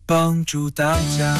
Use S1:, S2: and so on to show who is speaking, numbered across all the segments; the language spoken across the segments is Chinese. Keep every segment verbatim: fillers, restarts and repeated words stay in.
S1: 帮助大家。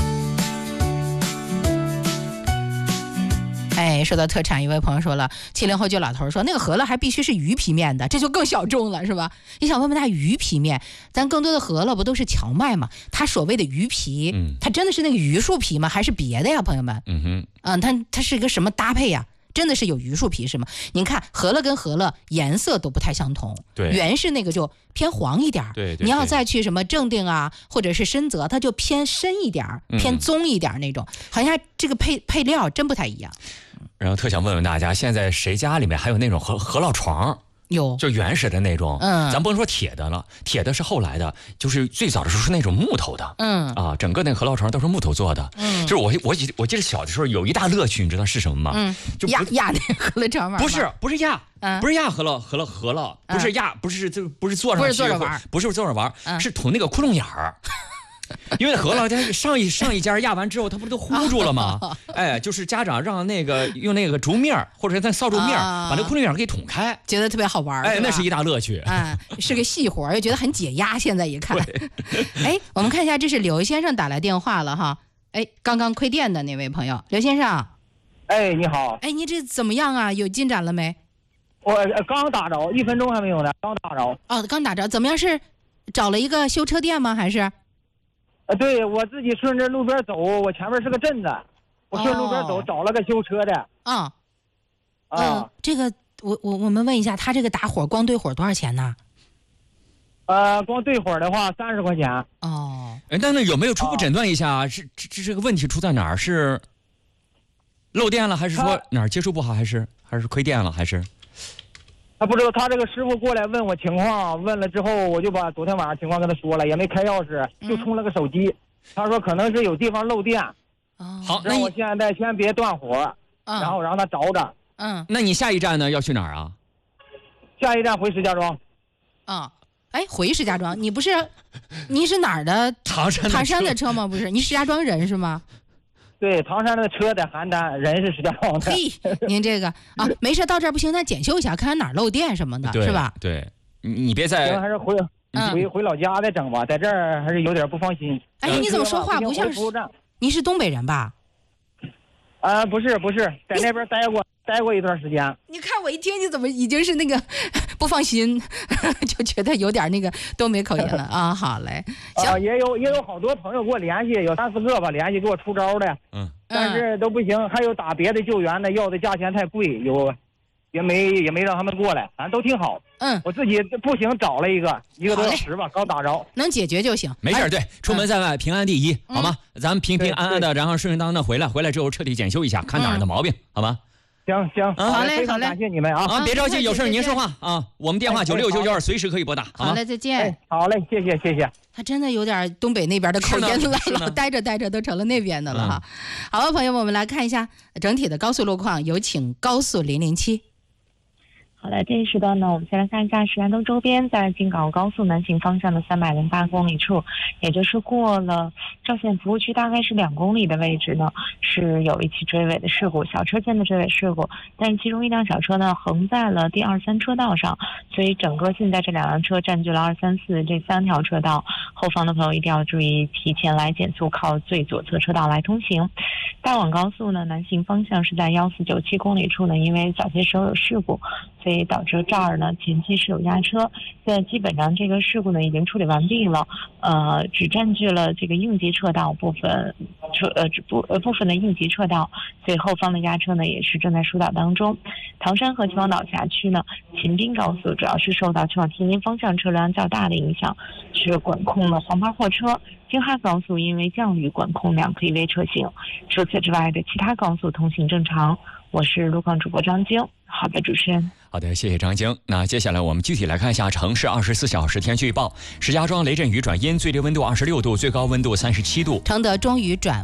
S2: 哎，说到特产，一位朋友说了，七零后就老头说那个饸饹还必须是鱼皮面的，这就更小众了，是吧？你想问问他鱼皮面，咱更多的饸饹不都是荞麦吗？他所谓的鱼皮，嗯，它真的是那个榆树皮吗？还是别的呀，朋友们？嗯哼，嗯，它它是一个什么搭配呀？真的是有榆树皮是吗？您看饸饹跟饸饹颜色都不太相同，
S3: 对，
S2: 原是那个就偏黄一点，
S3: 对， 对， 对，
S2: 你要再去什么正定啊，或者是深泽，它就偏深一点，偏棕一点那种，嗯、好像这个配配料真不太一样。
S3: 然后特想问问大家，现在谁家里面还有那种饸饸饹床？
S2: 有，
S3: 就原始的那种，
S2: 嗯，
S3: 咱不能说铁的了，铁的是后来的，就是最早的时候是那种木头的，嗯啊，整个那个饸饹床都是木头做的，嗯，就是我我我记得小的时候有一大乐趣，你知道是什么吗？
S2: 嗯，就压压那个饸饹床玩，
S3: 不是不是压，嗯、不是压饸饹饸饹饸饹，不是压，不是就不是坐上去，
S2: 不是坐着玩，
S3: 不是坐着玩，嗯、是捅那个窟窿眼儿。因为饸饹它上一上一家压完之后，它不是都糊住了吗？哎，就是家长让那个用那个竹篾或者那扫帚篾、啊、把那窟窿眼给捅开，
S2: 觉得特别好玩。
S3: 哎，那是一大乐趣。
S2: 啊，是个细活，又觉得很解压。现在一看，哎，我们看一下，这是刘先生打来电话了哈。哎，刚刚亏电的那位朋友，刘先生。
S4: 哎，你好。
S2: 哎，你这怎么样啊？有进展了没？
S4: 我刚打着，一分钟还没有呢，刚打着。
S2: 哦，刚打着，怎么样？是找了一个修车店吗？还是？
S4: 呃，对，我自己顺着路边走，我前面是个镇子，我顺路边走、哦、找了个修车的。
S2: 啊、
S4: 啊、
S2: 呃，这个我我我们问一下，他这个打火光对火多少钱呢？
S4: 呃，光对火的话三十块钱。
S2: 哦，
S3: 哎，那那有没有初步诊断一下，是、哦、这这这个问题出在哪儿？是漏电了，还是说哪儿接触不好，还是还是亏电了，还是？
S4: 他不知道，他这个师傅过来问我情况，问了之后我就把昨天晚上情况跟他说了，也没开钥匙，就充了个手机。嗯、他说可能是有地方漏电。
S2: 哦、
S3: 好，
S4: 那我现在先别断火，嗯、然后让他着着。
S2: 嗯，
S3: 那你下一站呢？要去哪儿啊？
S4: 下一站回石家庄。
S2: 啊，哎，回石家庄，你不是你是哪儿的？
S3: 唐山的
S2: 唐山的车吗？不是，你石家庄人是吗？
S4: 对，唐山的车在邯郸，人是石家庄的。
S2: 嘿，您这个啊，没事，到这儿不行，咱检修一下，看看哪儿漏电什么的，是吧？
S3: 对，你别再
S4: 行，还是回回回老家再整吧，在这儿还是有点不放心。
S2: 哎，你怎么说话不像是？你是东北人吧？
S4: 啊、呃，不是不是，在那边待过待过一段时间。
S2: 你看我一听，你怎么已经是那个不放心，就觉得有点那个东北口音了啊？好嘞，行、
S4: 啊，也有也有好多朋友给我联系，有三四个吧，联系给我出招的，嗯，但是都不行，还有打别的救援的，要的价钱太贵，有也没也没让他们过来，反正都挺好。嗯，我自己不行，找了一个一个多小时吧，刚打着，
S2: 能解决就行，
S3: 没事。对，出门在外、嗯、平安第一，好吗？咱们平平安安的，然后顺顺当当的回来，回来之后彻底检修一下，看哪儿的毛病，嗯、好吗？
S4: 行行，
S2: 啊、好嘞，好嘞，
S4: 感谢你们啊！
S3: 啊，别着急，有事您说话啊，我们电话九六九九二，随时可以拨打。
S2: 好嘞，再见、
S4: 哎。好嘞，谢谢谢谢。
S2: 他真的有点东北那边的口音了，老待着待着都成了那边的了哈。嗯、好吧，朋友们，我们来看一下整体的高速路况，有请高速零零七。
S5: 好的，这一时段呢，我们先来看一下石家庄周边，在京港高速南行方向的三百零八公里处，也就是过了赵县服务区大概是两公里的位置呢，是有一起追尾的事故，小车间的追尾事故，但是其中一辆小车呢横在了第二三车道上，所以整个现在这两辆车占据了二三四这三条车道，后方的朋友一定要注意提前来减速，靠最左侧车道来通行。大广高速呢南行方向是在幺四九七公里处呢，因为早些时候有事故，所以导致这儿呢前期是有压车，现在基本上这个事故呢已经处理完毕了，呃，只占据了这个应急车道部分车呃部呃部分的应急车道，所以后方的压车呢也是正在疏导当中。唐山和秦皇岛辖区呢，秦滨高速主要是受到去往天津方向车辆较大的影响，是管控了黄牌货车。京哈高速因为降雨管控两可以微车行，除此之外的其他高速通行正常。我是路况主播张晶。好的，主持人。
S3: 好的，谢谢张晶。那接下来我们具体来看一下城市二十四小时天气预报。石家庄雷阵雨转阴，最低温度二十六度，最高温度三十七度。
S2: 承德中雨转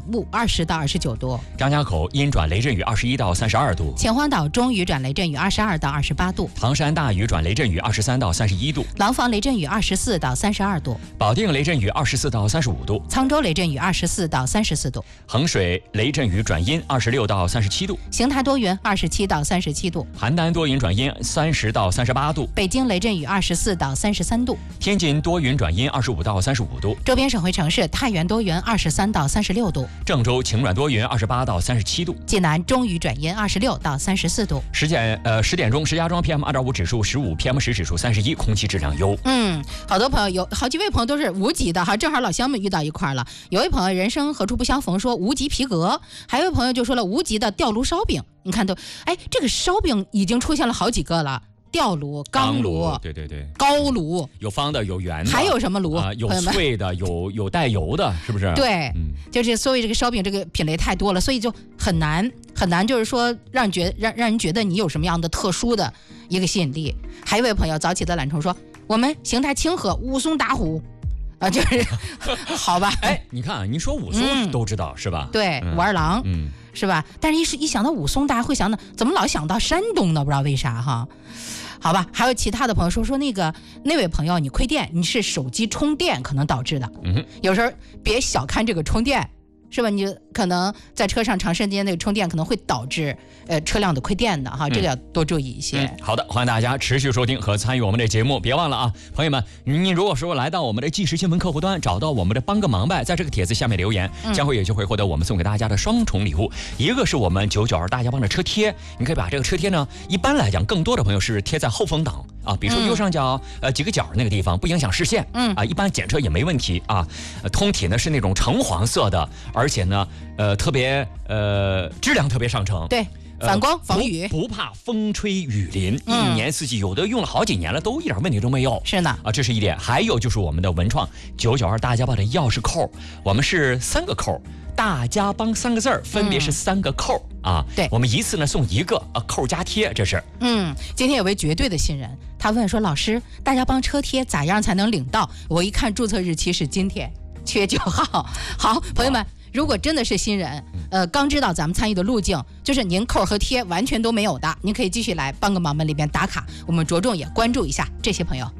S2: 雾，二十到二十九度。
S3: 张家口阴转雷阵雨，二十一到三十二度。
S2: 秦皇岛中雨转雷阵雨，二十二到二十八度。
S3: 唐山大雨转雷阵雨，二十三到三十一度。
S2: 廊坊雷阵雨，二十四到三十二度。
S3: 保定雷阵雨，二十四到三十五度。
S2: 沧州雷阵雨，二十四到三十四度。
S3: 衡水雷阵雨转阴，二十六到三十七度。
S2: 邢台多云，二十七到三十七度。
S3: 邯郸多云转阴，三十到三十八度。
S2: 北京雷阵雨，二十四到三十三度。
S3: 天津多云转阴，二十五到三十五度。
S2: 周边省会城市太原多云，二十三到三十六度。
S3: 郑州晴转多云，二十八到三十七度。
S2: 济南中雨转阴，二十六到三十四度。
S3: 十点呃十点钟，石家庄 P M 二点五 指数十五 ，P M 十 指数三十一，空气质量优。
S2: 嗯，好多朋友有好几位朋友都是无极的哈，正好老乡们遇到一块了。有位朋友人生何处不相逢说无极皮革，还有位朋友就说了无极的吊炉烧饼。你看都哎，这个烧饼已经出现了好几个了。吊炉、钢炉，
S3: 对对对，
S2: 高炉，
S3: 有方的，有圆的，
S2: 还有什么炉？
S3: 啊、有脆的，有有带油的，是不是？
S2: 对，嗯，就是所以这个烧饼这个品类太多了，所以就很难很难，就是说让觉让让人觉得你有什么样的特殊的一个吸引力。还有一位朋友早起的懒虫说，我们邢台清河武松打虎。啊，就是好吧？
S3: 哎，你看啊，你说武松都知道、嗯、是吧？
S2: 对，武二郎，嗯，是吧？但是一是一想到武松，大家会想到怎么老想到山东呢？不知道为啥哈。好吧，还有其他的朋友说说那个那位朋友，你亏电，你是手机充电可能导致的。嗯，有时候别小看这个充电，是吧？你就可能在车上长时间那个充电可能会导致呃车辆的亏电的哈，这个要多注意一些。
S3: 嗯嗯、好的，欢迎大家持续收听和参与我们的节目，别忘了啊，朋友们，你如果说来到我们的即时新闻客户端，找到我们的帮个忙呗，在这个帖子下面留言，将会有机会获得我们送给大家的双重礼物，一个是我们九九二大家帮的车贴，你可以把这个车贴呢，一般来讲，更多的朋友是贴在后风挡啊，比如说右上角、嗯、呃几个角那个地方，不影响视线，嗯啊，一般检测也没问题啊。呃、通体呢是那种橙黄色的，而且呢，呃特别呃质量特别上乘，
S2: 对。反光防雨、
S3: 呃不，不怕风吹雨淋、嗯，一年四季，有的用了好几年了，都一点问题都没有。
S2: 是呢，
S3: 啊，这是一点。还有就是我们的文创九九二大家帮的钥匙扣，我们是三个扣，大家帮三个字儿，分别是三个扣、嗯、啊。
S2: 对，
S3: 我们一次呢送一个啊扣加贴，这是。
S2: 嗯，今天有位绝对的新人，他问说：“老师，大家帮车贴咋样才能领到？”我一看注册日期是今天，七月九号。好，朋友们。如果真的是新人，呃，刚知道咱们参与的路径，就是您扣和贴完全都没有的，您可以继续来帮个忙们里边打卡，我们着重也关注一下这些朋友。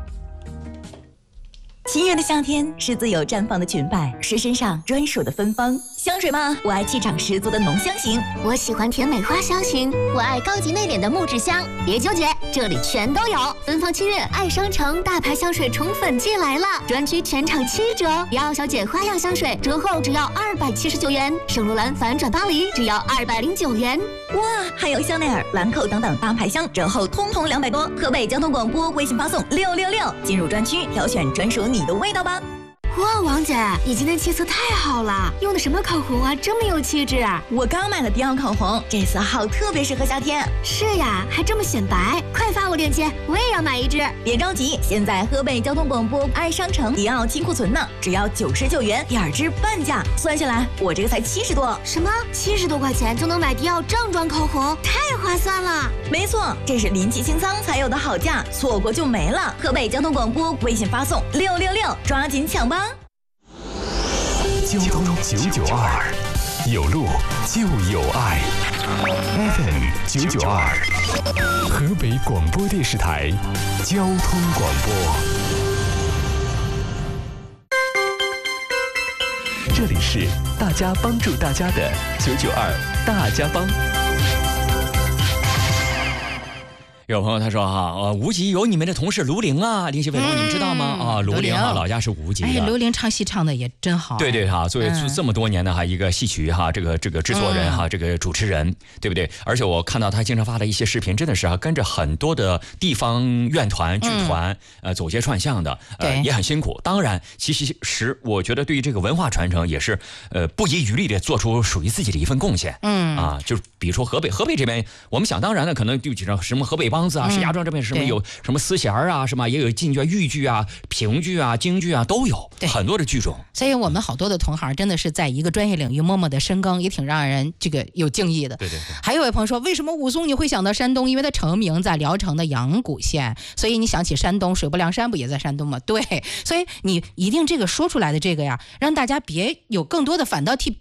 S1: 七月的夏天是自由绽放的裙摆，是身上专属的芬芳。香水吗？我爱气场十足的浓香型，
S6: 我喜欢甜美花香型，我爱高级内敛的木质香。别纠结，这里全都有。芬芳七月爱商城大牌香水宠粉季来了，专区全场七折。迪奥小姐花样香水折后只要二百七十九元，圣罗兰反转巴黎只要二百零九元。
S1: 哇，还有香奈儿、兰蔻等等大牌香折后通通两百多。河北交通广播微信发送六六六，进入专区挑选专属你的味道吧。
S6: 哇，王姐，你今天气色太好了，用的什么口红啊，这么有气质啊！
S1: 我刚买了迪奥口红，这色号特别适合夏天。
S6: 是呀，还这么显白，快发我链接，我也要买一支。
S1: 别着急，现在河北交通广播爱商城迪奥金库存呢，只要九十九元，两支半价，算下来我这个才七十多。
S6: 什么？七十多块钱就能买迪奥正装口红，太划算了！
S1: 没错，这是临期清仓才有的好价，错过就没了。河北交通广播微信发送六六六，抓紧抢吧！
S7: 交通九九二，有路就有爱。F M 九九二，河北广播电视台交通广播。这里是大家帮助大家的九九二大家帮。
S3: 有朋友他说哈，呃，无极有你们的同事卢玲啊，林夕伟龙，你们知道吗？啊，卢玲啊，老家是无极的。
S2: 哎，卢玲唱戏唱的也真好。
S3: 对对哈，作为这么多年的哈一个戏曲哈，这个这个制作人哈，这个主持人，对不对？而且我看到他经常发的一些视频，真的是啊，跟着很多的地方院团、剧团，呃，走街串巷的，呃，也很辛苦。当然，其实我觉得对于这个文化传承也是呃不遗余力的做出属于自己的一份贡献。嗯啊，就比如说河北，河北这边，我们想当然的可能就几张什么河北梆子啊，石家庄这边什么有什么丝弦啊，什么也有晋剧、豫剧啊、评剧啊、京剧啊都有，很多的剧种。
S2: 所以我们好多的同行真的是在一个专业领域默默的深耕，也挺让人这个有敬意的。
S3: 对对对。
S2: 还有位朋友说，为什么武松你会想到山东？因为它成名在聊城的阳谷县，所以你想起山东，水泊梁山不也在山东吗？对，所以你一定这个说出来的这个呀，让大家别有更多的反倒替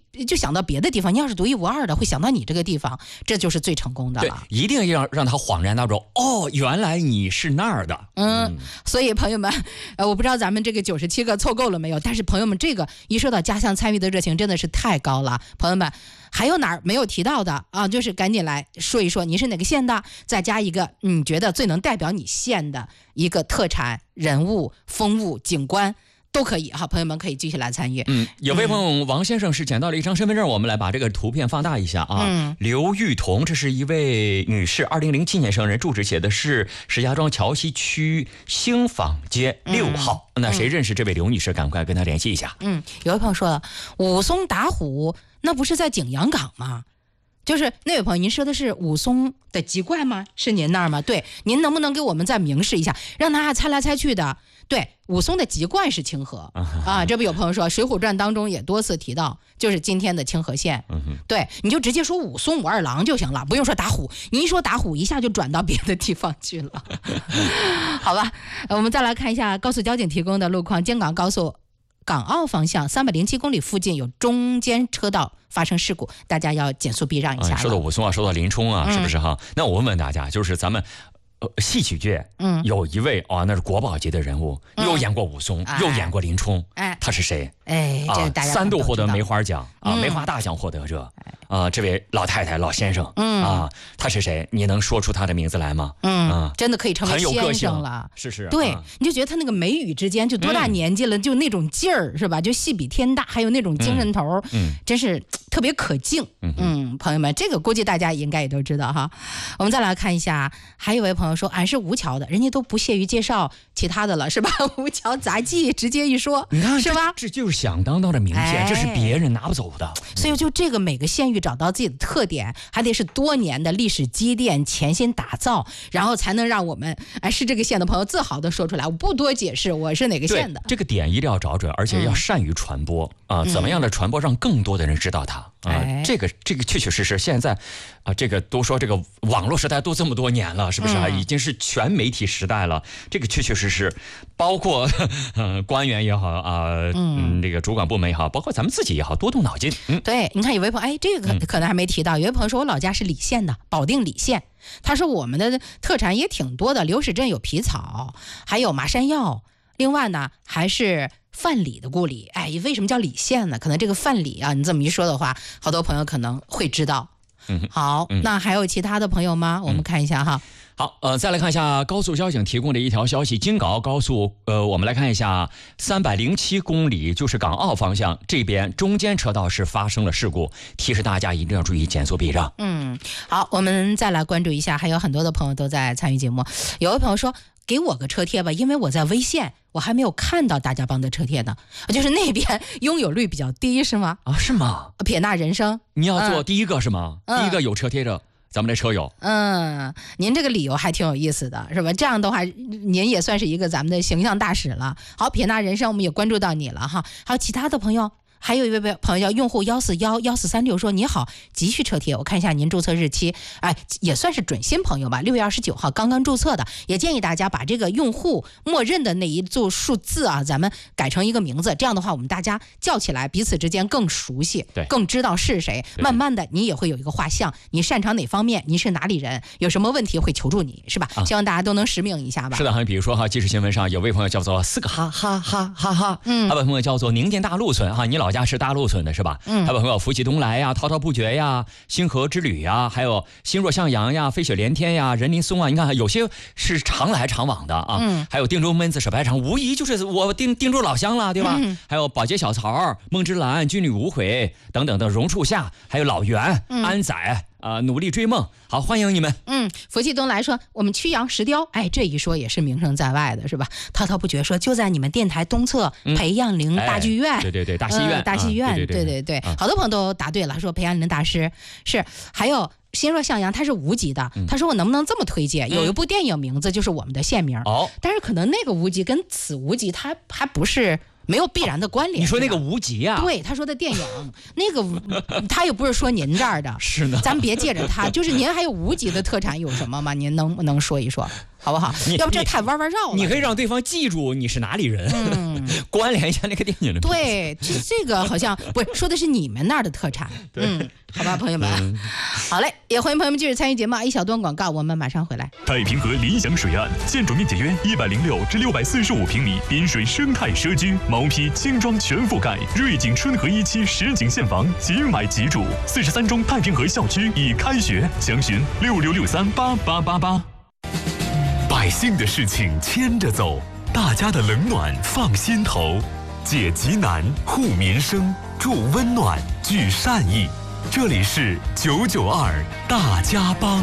S2: 就想到别的地方。你要是独一无二的，会想到你这个地方，这就是最成功的了。
S3: 对，一定要让他恍然大悟，哦，原来你是那儿的。
S2: 嗯，嗯所以朋友们，呃，我不知道咱们这个九十七个凑够了没有，但是朋友们，这个一说到家乡参与的热情，真的是太高了。朋友们，还有哪儿没有提到的啊？就是赶紧来说一说你是哪个县的，再加一个你觉得最能代表你县的一个特产、人物、风物、景观。都可以哈，朋友们可以继续来参与。
S3: 嗯，有位朋友王先生是捡到了一张身份证，我们来把这个图片放大一下啊。嗯，刘玉彤，这是一位女士，二零零七年生人，住址写的是石家庄桥西区兴坊街六号。嗯、那谁认识这位刘女士，赶快跟她联系一下。
S2: 嗯，有位朋友说了，武松打虎，那不是在景阳冈吗？就是那位朋友，您说的是武松的籍贯吗？是您那儿吗？对，您能不能给我们再明示一下，让大家猜来猜去的？对，武松的籍贯是清河啊，这不有朋友说《水浒传》当中也多次提到，就是今天的清河县。对，你就直接说武松武二郎就行了，不用说打虎。你一说打虎，一下就转到别的地方去了。好吧，我们再来看一下高速交警提供的路况，京港高速港澳方向三百零七公里附近有中间车道发生事故，大家要减速避让一下、
S3: 啊。说到武松啊，说到林冲啊，嗯、是不是哈？那我问问大家，就是咱们。呃，戏曲界，嗯，有一位啊，那是国宝级的人物，嗯、又演过武松，哎、又演过林冲，哎，他是谁？
S2: 哎，这大家、
S3: 啊、三度获得梅花奖啊，嗯、梅花大奖获得者啊，这位老太太、老先生，嗯啊，他是谁？你能说出他的名字来吗？
S2: 嗯，啊、真的可以成为先生了，
S3: 是是，
S2: 对，
S3: 啊、
S2: 你就觉得他那个眉宇之间，就多大年纪了，嗯、就那种劲儿，是吧？就戏比天大，还有那种精神头，嗯，真是特别可敬。嗯, 嗯，朋友们，这个估计大家应该也都知道哈。我们再来看一下，还有一位朋友说，俺是吴桥的，人家都不屑于介绍其他的了，是吧？吴桥杂技直接一说，
S3: 你看
S2: 是吧？
S3: 这就是响当当的名片，哎、这是别人拿不走的。
S2: 所以就这个每个县域找到自己的特点，还得是多年的历史积淀，潜心打造，然后才能让我们哎是这个县的朋友自豪的说出来。我不多解释我是哪个县的，
S3: 这个点一定要找准，而且要善于传播、嗯、啊！怎么样的传播让更多的人知道它？啊，哎、这个这个确确实实，现在啊，这个都说这个网络时代都这么多年了，是不是啊？嗯、已经是全媒体时代了。这个确确实实，包括呃官员也好啊，嗯，这个主管部门也好，包括咱们自己也好，多动脑筋。嗯，
S2: 对，你看有位朋友，哎，这个可能还没提到，有位朋友说我老家是澧县的，保定澧县。他说我们的特产也挺多的，流水镇有皮草，还有麻山药，另外呢还是。范蠡的故里，哎，为什么叫澧县呢？可能这个范蠡啊，你这么一说的话，好多朋友可能会知道。嗯，好，嗯、那还有其他的朋友吗？我们看一下哈。
S3: 嗯、好，呃，再来看一下高速交警提供的一条消息，京港澳高速，呃，我们来看一下，三百零七公里就是港澳方向这边中间车道是发生了事故，提示大家一定要注意减速避让。
S2: 嗯，好，我们再来关注一下，还有很多的朋友都在参与节目。有位朋友说。给我个车贴吧，因为我在微县，我还没有看到大家帮的车贴呢。就是那边拥有率比较低，是吗？
S3: 啊，是吗？
S2: 撇捺人生，
S3: 你要做第一个是吗？嗯、第一个有车贴着咱们的车友。
S2: 嗯，您这个理由还挺有意思的，是吧？这样的话，您也算是一个咱们的形象大使了。好，撇捺人生，我们也关注到你了哈。还有其他的朋友。还有一位朋友叫用户幺四幺幺四三六说：“你好，急需车贴，我看一下您注册日期，哎，也算是准新朋友吧，六月二十九号刚刚注册的，也建议大家把这个用户默认的那一组数字啊，咱们改成一个名字，这样的话我们大家叫起来彼此之间更熟悉，
S3: 对，
S2: 更知道是谁。慢慢的你也会有一个画像，你擅长哪方面，你是哪里人，有什么问题会求助你，是吧？啊、希望大家都能实名一下吧。
S3: 是的，哈，比如说哈，即时新闻上有位朋友叫做四个哈哈哈哈哈，嗯，还有朋友叫做宁店大陆村哈，你老家是大陆村的是吧？嗯，还有朋友福气东来呀，滔滔不绝呀，星河之旅呀，还有心若向阳呀，飞雪连天呀，人林松啊，你看有些是常来常往的啊。嗯，还有定州焖子手白肠，无疑就是我定定州老乡了，对吧？嗯、还有宝洁小曹、梦之蓝、军旅无悔等等的榕树下，还有老袁、嗯、安仔。啊、呃，努力追梦，好，欢迎你们。
S2: 嗯，福气东来说，我们曲阳石雕，哎，这一说也是名声在外的，是吧？滔滔不绝说，就在你们电台东侧、嗯、培养陵大剧院、
S3: 哎，对对对，大戏院，呃、
S2: 大戏院，
S3: 啊、对
S2: 对 对, 对, 对, 对、啊，好多朋友都答对了，说培养陵大师是，还有心若向阳，他是无极的，嗯、他说我能不能这么推荐？有一部电影名字就是我们的县名，哦、嗯，但是可能那个无极跟此无极，它还不是。没有必然的关联。
S3: 你说那个无极啊？
S2: 对，他说的电影那个，他又不是说您这儿的，
S3: 是呢。
S2: 咱别借着他，就是您还有无极的特产有什么吗？您能不能说一说？ 好不好？要不这太弯弯绕了。
S3: 你可以让对方记住你是哪里人，嗯，关联一下那个电影的。
S2: 对，这这个好像不是说的是你们那儿的特产。嗯，好吧，朋友们，嗯、好嘞，也欢迎朋友们继续参与节目。一小段广告，我们马上回来。
S7: 太平河理想水岸，建筑面积约一百零六至六百四十五平米，滨水生态社区，毛坯轻装全覆盖，瑞景春和一期实景现房，即买即住。四十三中太平河校区已开学，详询六六六三八八八八。百姓的事情牵着走，大家的冷暖放心头，解急难护民生，助温暖聚善意。这里是九九二大家帮。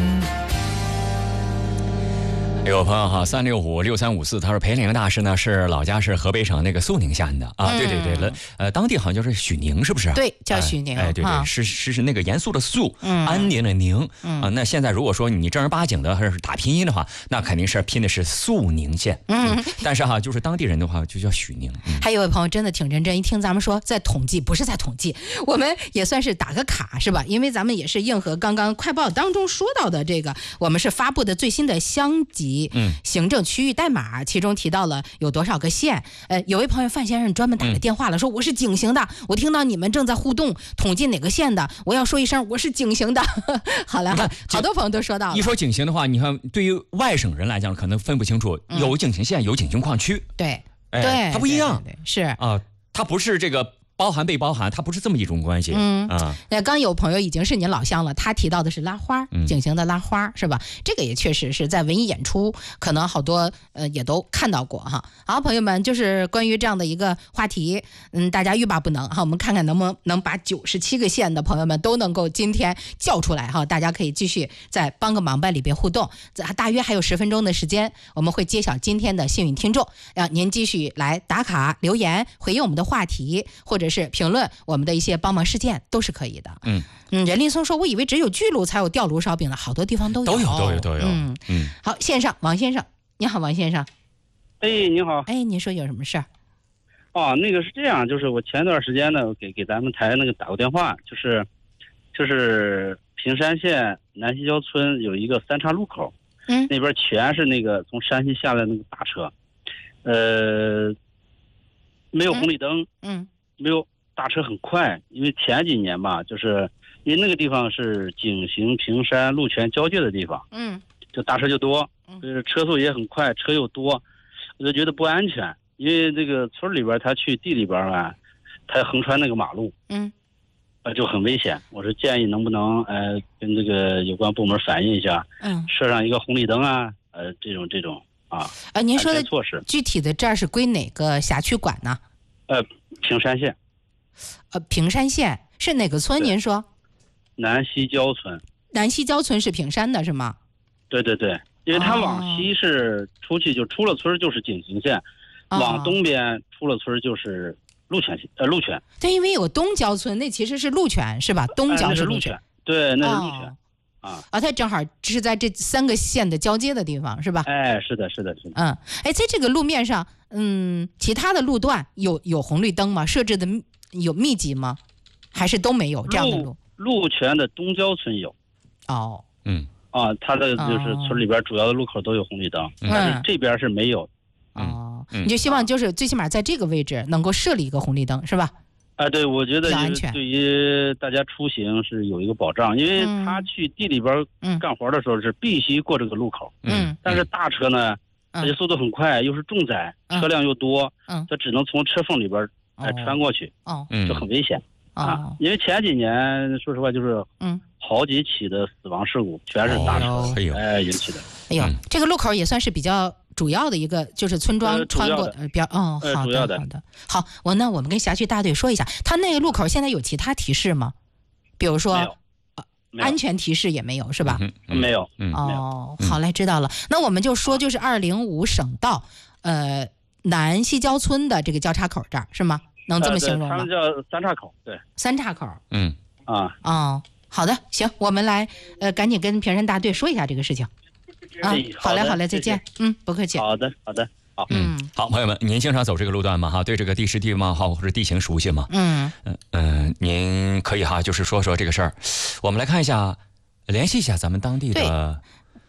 S3: 有朋友哈，三六五六三五四，他说裴玲大师呢是老家是河北省那个肃宁县的啊，嗯、对对对了，呃，当地好像就是许宁，是不是？
S2: 对，叫许宁。
S3: 哎，哎对对，是是是那个严肃的肃，嗯、安宁的宁、嗯、啊。那现在如果说你正儿八经的还是打拼音的话，那肯定是拼的是肃宁县。嗯，嗯但是哈，就是当地人的话就叫许宁。嗯、
S2: 还有位朋友真的挺认真，一听咱们说在统计，不是在统计，我们也算是打个卡是吧？因为咱们也是应和刚刚快报当中说到的这个，我们是发布的最新的乡级。嗯，行政区域代码，其中提到了有多少个县。呃，有位朋友范先生专门打了电话了，说我是景行的，我听到你们正在互动统计哪个县的，我要说一声我是景行的。好了，好多朋友都说到了。
S3: 一说景行的话，你看对于外省人来讲，可能分不清楚，有景行县，有景行矿区。
S2: 对，
S3: 哎、
S2: 对，
S3: 它不一样。
S2: 对对对是
S3: 啊，它不是这个。包含被包含，它不是这么一种关系。嗯啊，
S2: 那刚有朋友已经是您老乡了，他提到的是拉花，景行的拉花、嗯、是吧？这个也确实是在文艺演出，可能好多呃也都看到过哈。好，朋友们，就是关于这样的一个话题，嗯，大家欲罢不能哈。我们看看能不能能把九十七个县的朋友们都能够今天叫出来哈。大家可以继续在帮个忙吧里边互动，大约还有十分钟的时间，我们会揭晓今天的幸运听众，让您继续来打卡留言回应我们的话题，或者是评论我们的一些帮忙事件都是可以的。嗯嗯，任立松说，我以为只有巨鹿才有吊炉烧饼的，好多地方都有，
S3: 都有都有都有。
S2: 嗯嗯，好，线上王先生，你好，王先生。
S8: 哎，你好。
S2: 哎，您说有什么事儿？
S8: 哦，那个是这样，就是我前段时间呢，给给咱们台那个打过电话，就是就是平山县南西郊村有一个三岔路口，嗯，那边全是那个从山西下来那个大车，呃，没有红绿灯，嗯，嗯没有。大车很快，因为前几年吧，就是因为那个地方是景行平山鹿泉交界的地方，嗯，就大车就多，就是车速也很快，车又多，我就觉得不安全。因为这个村里边他去地里边啊，他横穿那个马路，嗯，呃就很危险。我是建议能不能呃跟这个有关部门反映一下，嗯，设上一个红绿灯啊，呃这种这种啊，
S2: 呃您说的措施具体的这儿是归哪个辖区管呢？
S8: 呃，平山县。
S2: 呃，平山县是哪个村？您说？
S8: 南西郊村。
S2: 南西郊村是平山的是吗？
S8: 对对对，因为它往西是出去就出了村就是景行县，哦、往东边出了村就是鹿泉县，呃，鹿泉。
S2: 对，因为有东郊村，那其实是鹿泉是吧？东郊
S8: 是
S2: 鹿泉。
S8: 呃、对，那是鹿泉。哦
S2: 啊，啊，它正好是在这三个县的交接的地方，是吧？
S8: 哎，是的，是的，是的。
S2: 嗯，哎，在这个路面上，嗯，其他的路段有有红绿灯吗？设置的有密集吗？还是都没有这样的路？
S8: 鹿泉的东郊村有。
S2: 哦，
S8: 嗯，啊，它的就是村里边主要的路口都有红绿灯，嗯、但是这边是没有。
S2: 哦，嗯、你就希望就是最起码在这个位置能够设立一个红绿灯，是吧？
S8: 啊，对，我觉得对于大家出行是有一个保障，因为他去地里边干活的时候是必须过这个路口，嗯，但是大车呢，而且速度很快，又是重载，车辆又多，嗯，它只能从车缝里边哎穿过去，哦，就很危险啊。因为前几年说实话就是嗯好几起的死亡事故全是大车哎引起的。
S2: 哎呦，这个路口也算是比较主要的一个，就是村庄穿过的，比较哦，好的好的好，我那我们跟辖区大队说一下，他那个路口现在有其他提示吗？比如说呃安全提示也没有是吧？
S8: 没有，
S2: 哦，好嘞，知道了。那我们就说就是二零五省道呃南西郊村的这个交叉口这儿是吗？能这么形容吗？
S8: 他们叫三岔口，对，
S2: 三岔口，
S3: 嗯
S8: 啊
S2: 哦，好的，行，我们来呃赶紧跟平山大队说一下这个事情。啊，好嘞，好嘞，再见。嗯，不客气。
S8: 好的，好的，好。
S3: 嗯，好，朋友们，您经常走这个路段吗？哈，对这个地势地貌好或者地形熟悉吗？
S2: 嗯
S3: 嗯嗯，您可以哈，就是说说这个事儿。我们来看一下，联系一下咱们当地的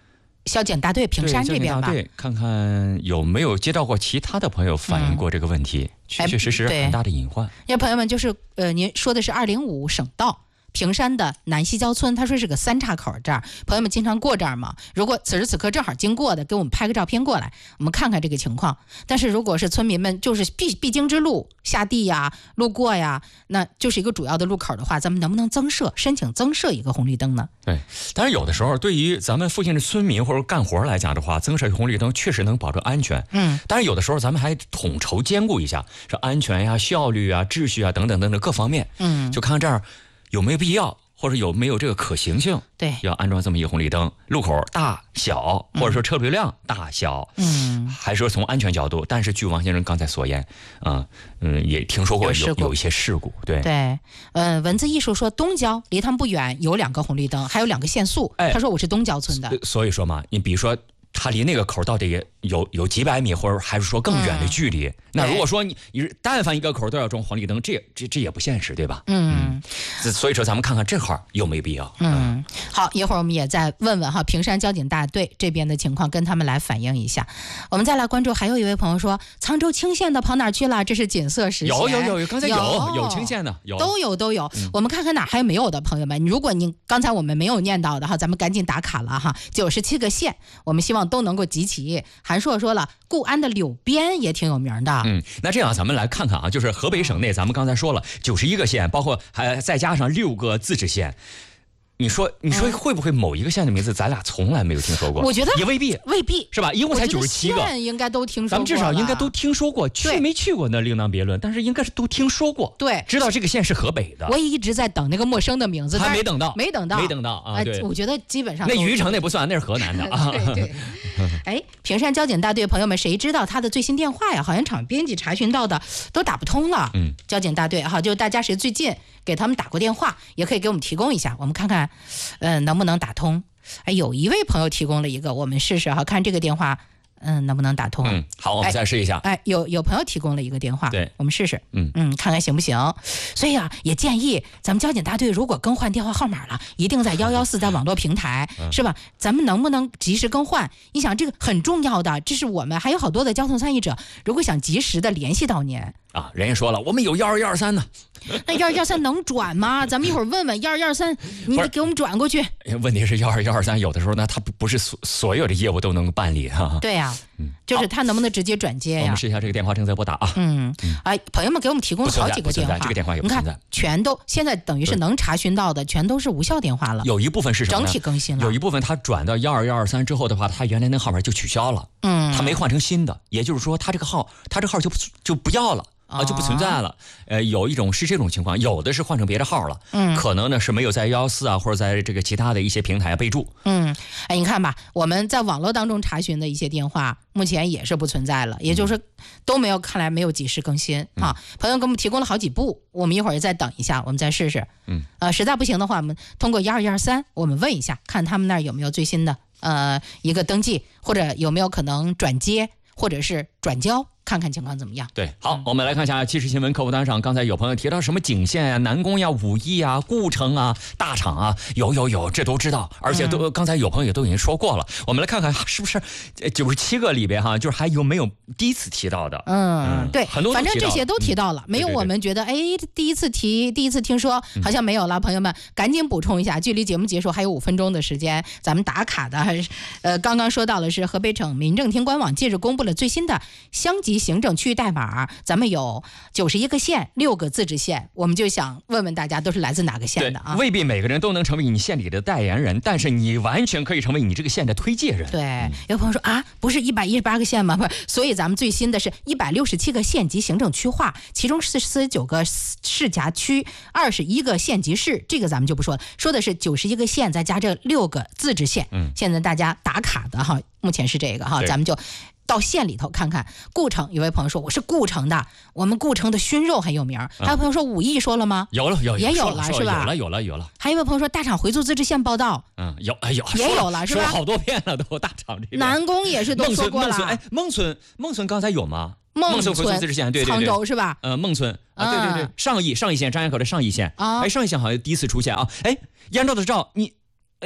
S2: 消检大队平山这边吧，
S3: 对，看看有没有接到过其他的朋友反映过这个问题，嗯、确确实实很大的隐患。
S2: 因为朋友们就是呃，您说的是二零五省道。平山的南西郊村，他说是个三岔口，这儿朋友们经常过这儿嘛。如果此时此刻正好经过的，给我们拍个照片过来，我们看看这个情况。但是如果是村民们就是必必经之路，下地呀、路过呀，那就是一个主要的路口的话，咱们能不能增设申请增设一个红绿灯呢？
S3: 对，但是有的时候对于咱们附近的村民或者干活来讲的话，增设红绿灯确实能保证安全。嗯，但是有的时候咱们还统筹兼顾一下，是安全呀、效率啊、秩序啊等等等等各方面。嗯，就看看这儿有没有必要，或者有没有这个可行性？
S2: 对，
S3: 要安装这么一个红绿灯，路口大小，或者说车流量大小，嗯，还是说从安全角度？但是据王先生刚才所言，啊，嗯，也听说过有 有, 有一些事故，对
S2: 对，呃，文字艺术说东郊离他们不远，有两个红绿灯，还有两个限速。哎，他说我是东郊村的，
S3: 所以说嘛，你比如说。它离那个口到底有有几百米，或者还是说更远的距离？嗯、那如果说你你但凡一个口都要装黄绿灯，这这这也不现实，对吧？嗯，嗯所以说咱们看看这块有没有必要。
S2: 嗯，好，一会儿我们也再问问哈平山交警大队这边的情况，跟他们来反映一下。我们再来关注，还有一位朋友说沧州青县的跑哪去了？这是锦瑟实线。
S3: 有有有有，刚才有有, 有青县的，有
S2: 都有都有、嗯。我们看看哪还有没有的朋友们，如果您刚才我们没有念到的哈，咱们赶紧打卡了哈。九十七个县，我们希望都能够集齐。韩硕说了，固安的柳边也挺有名的。
S3: 嗯，那这样咱们来看看啊，就是河北省内，咱们刚才说了九十一个县，包括还再加上六个自治县。你说，你说会不会某一个县的名字咱俩从来没有听说过？
S2: 我觉得
S3: 也未必，
S2: 未必
S3: 是吧？一共才九十七个，
S2: 应该都听说过。
S3: 咱们至少应该都听说过，去没去过那另当别论，但是应该是都听说过。
S2: 对，
S3: 知道这个县是河北的。
S2: 我也一直在等那个陌生的名字，
S3: 还没等到，
S2: 没等到，
S3: 没等到啊！对，
S2: 我觉得基本上
S3: 那虞城那不算，那是河南的啊。
S2: 对对。哎，平山交警大队朋友们，谁知道他的最新电话呀？好像场编辑查询到的都打不通了。嗯，交警大队哈，就大家谁最近给他们打过电话，也可以给我们提供一下，我们看看，嗯、呃，能不能打通。哎，有一位朋友提供了一个，我们试试哈，看这个电话，嗯，能不能打通？
S3: 嗯，好，我们再试一下。
S2: 哎，哎有有朋友提供了一个电话，
S3: 对，
S2: 我们试试，嗯嗯，看看行不行。所以啊，也建议咱们交警大队如果更换电话号码了，一定在幺幺四在网络平台、嗯、是吧？咱们能不能及时更换？你想这个很重要的，这是我们还有好多的交通参与者，如果想及时的联系到您
S3: 啊，人家说了，我们有幺二幺二三呢。
S2: 那幺二幺三能转吗？咱们一会儿问问幺二幺三，你得给我们转过去。
S3: 问题是幺二幺二三有的时候呢，它不不是所所有的业务都能办理哈。
S2: 对呀、啊，嗯，就是他能不能直接转接呀？
S3: 我们试一下这个电话正在拨打啊。
S2: 嗯，哎，朋友们给我们提供了好几个电话，
S3: 这个电话也不存在，
S2: 你看全都现在等于是能查询到的，全都是无效电话了。
S3: 有一部分是什么呢？
S2: 整体更新了，
S3: 有一部分他转到幺二幺二三之后的话，他原来那号码就取消了，嗯，他没换成新的，也就是说他这个号，他这个号就不就不要了。啊，就不存在了。呃，有一种是这种情况，有的是换成别的号了，嗯，可能呢是没有在幺幺四啊，或者在这个其他的一些平台备注。
S2: 嗯，哎，你看吧，我们在网络当中查询的一些电话，目前也是不存在了，也就是说都没有，看来没有及时更新、嗯、啊。朋友给我们提供了好几部，我们一会儿再等一下，我们再试试。嗯，呃，实在不行的话，我们通过幺二幺二三，我们问一下，看他们那儿有没有最新的呃一个登记，或者有没有可能转接，或者是转交。看看情况怎么样？
S3: 对，好，我们来看一下即时新闻客户端上，刚才有朋友提到什么景县啊、南宫呀、武义啊、故城啊、大厂啊，有有有，这都知道，而且都、嗯、刚才有朋友都已经说过了。我们来看看是不是九十七个里边哈，就是还有没有第一次提到的？
S2: 嗯，嗯对，
S3: 很多
S2: 反正这些都提到了，嗯、没有我们觉得哎第一次提、第一次听说好像没有了。嗯、朋友们赶紧补充一下，距离节目结束还有五分钟的时间，咱们打卡的还是呃刚刚说到的是河北省民政厅官网近日公布了最新的乡级行政区域代码，咱们有九十一个县，六个自治县，我们就想问问大家都是来自哪个县的啊？
S3: 未必每个人都能成为你县里的代言人，但是你完全可以成为你这个县的推介人。
S2: 对，嗯、有朋友说啊，不是一百一十八个县吗？不是，所以咱们最新的是一百六十七个县级行政区划，其中四十九个市辖区，二十一个县级市，这个咱们就不说了，说的是九十一个县再加这六个自治县。嗯，现在大家打卡的哈，目前是这个哈，咱们就到县里头看看。故城有位朋友说我是故城的，我们故城的熏肉很有名。嗯、还有朋友说武义说了吗？
S3: 有了，有
S2: 也有了是吧？
S3: 有了，有了，有了。
S2: 还有一位朋友说大厂回族自治县报道，
S3: 嗯，有，哎有
S2: 也有了是吧？
S3: 说了好多遍了都，大厂这边。
S2: 南宫也是都说过了。
S3: 哎，孟村，孟村刚才有吗？
S2: 孟
S3: 村回族自治县，对对对，
S2: 沧州是吧？
S3: 呃，孟村啊，对对对，上义上义县，张家口的上义县啊，哎，上义县好像第一次出现啊。哎，按照的照，你，你。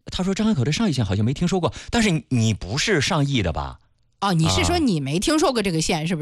S3: 他说张家口的上义县好像没听说过，但是你不是上义的吧？
S2: 哦，你是说你没听说过这个县是不是？